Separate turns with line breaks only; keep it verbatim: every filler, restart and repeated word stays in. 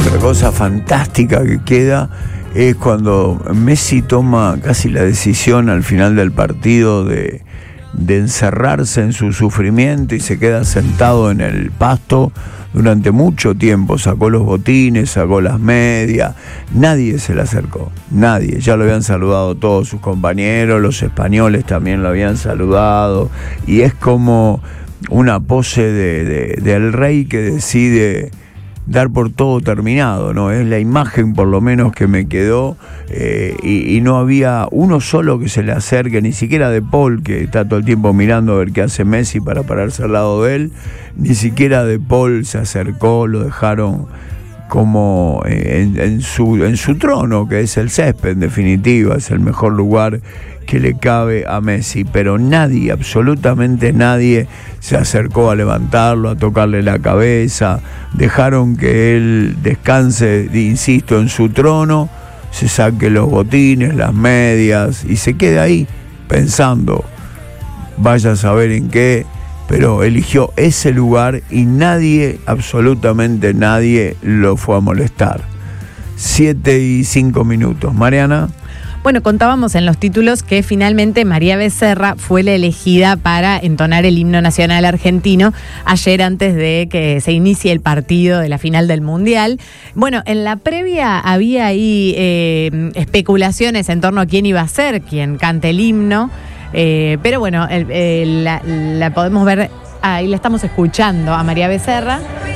Otra cosa fantástica que queda es cuando Messi toma casi la decisión al final del partido de, de encerrarse en su sufrimiento y se queda sentado en el pasto durante mucho tiempo. Sacó los botines, sacó las medias, nadie se le acercó, nadie. Ya lo habían saludado todos sus compañeros, los españoles también lo habían saludado, y es como una pose de, de, del rey que decide dar por todo terminado, ¿no? Es la imagen por lo menos que me quedó, eh, y, y no había uno solo que se le acerque, ni siquiera De Paul, que está todo el tiempo mirando a ver qué hace Messi para pararse al lado de él. Ni siquiera De Paul se acercó, lo dejaron como en, en, su, en su trono, que es el césped, en definitiva, es el mejor lugar que le cabe a Messi, pero nadie, absolutamente nadie se acercó a levantarlo, a tocarle la cabeza. Dejaron que él descanse, insisto, en su trono, se saque los botines, las medias y se quede ahí pensando, vaya a saber en qué, pero eligió ese lugar y nadie, absolutamente nadie, lo fue a molestar. Siete y cinco minutos. Mariana.
Bueno, contábamos en los títulos que finalmente María Becerra fue la elegida para entonar el himno nacional argentino ayer antes de que se inicie el partido de la final del Mundial. Bueno, en la previa había ahí eh, especulaciones en torno a quién iba a ser quien cante el himno, eh, pero bueno, el, el, la, la podemos ver, ahí la estamos escuchando a María Becerra.